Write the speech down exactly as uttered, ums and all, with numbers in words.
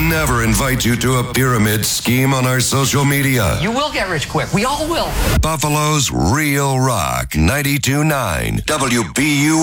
never invite you to a pyramid scheme on our social media. You will get rich quick. We all will. Buffalo's Real Rock ninety-two point nine W B U